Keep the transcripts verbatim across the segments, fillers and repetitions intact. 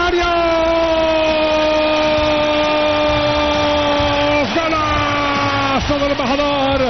Millonarios. Golazo del embajador.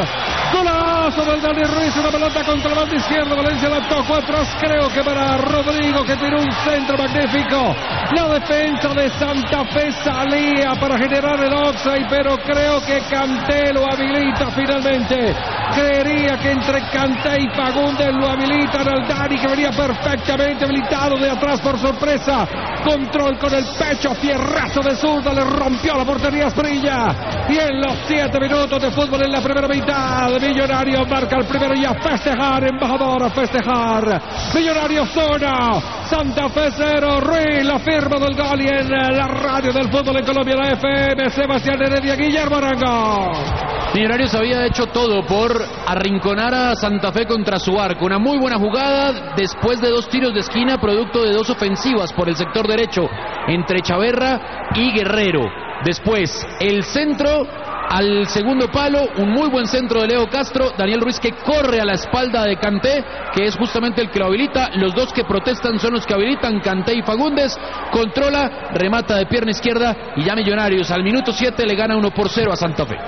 Golazo del Dani Ruiz, una pelota contra la banda izquierda. Valencia la tocó atrás, creo que para Rodrigo, que tiró un centro magnífico. La defensa de Santa Fe salía para generar el offside, pero creo que Kanté lo habilita finalmente. Creería que entre Kanté y Fagundes lo habilitan al Dani, que venía perfectamente habilitado de atrás por sorpresa. Control con el pecho, fierrazo de zurda, le rompió la portería Asprilla. Y en los siete minutos de fútbol en la primera mitad, Millonarios marca el primero y a festejar, embajador, a festejar. Millonarios uno, Santa Fe cero. Ruiz, la firma del gol, y en la radio del fútbol en Colombia, la F M, Sebastián Heredia, Guillermo Arango. Millonarios había hecho todo por arrinconar a Santa Fe contra su arco. Una muy buena jugada después de dos tiros de esquina, producto de dos ofensivas por el sector derecho entre Chaverra y Guerrero. Después el centro al segundo palo, un muy buen centro de Leo Castro. Daniel Ruiz, que corre a la espalda de Kanté, que es justamente el que lo habilita. Los dos que protestan son los que habilitan, Kanté y Fagundes. Controla, remata de pierna izquierda, y ya Millonarios al minuto siete le gana uno por cero a Santa Fe.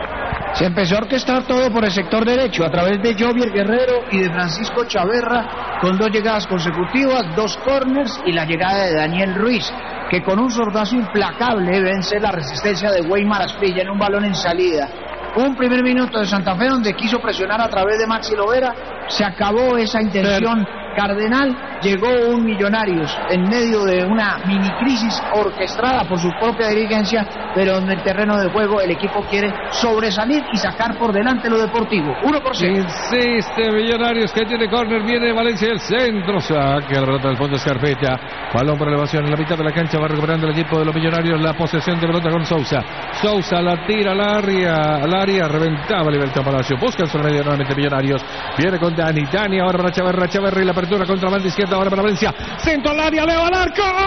Se empezó a orquestar todo por el sector derecho a través de Jovier Guerrero y de Francisco Chaverra, con dos llegadas consecutivas, dos corners y la llegada de Daniel Ruiz, que con un sordazo implacable vence la resistencia de Weimar Asprilla en un balón en salida. Un primer minuto de Santa Fe donde quiso presionar a través de Maxi Lovera, se acabó esa intención cardenal, llegó un Millonarios en medio de una mini crisis orquestada por su propia dirigencia, pero en el terreno de juego el equipo quiere sobresalir y sacar por delante lo deportivo. Uno por cero. Insiste Millonarios, que tiene córner, viene Valencia el centro, saque la pelota del fondo, Scarpetta, balón por elevación en la mitad de la cancha, va recuperando el equipo de los Millonarios la posesión de pelota con Sousa. Sousa la tira al área, al área, reventaba Libertad Palacio, busca en su medio nuevamente Millonarios, viene con Dani, Dani ahora para Chaverra, Chaverra y la apertura contra la banda izquierda, ahora para Valencia, centro al área, Leo al arco.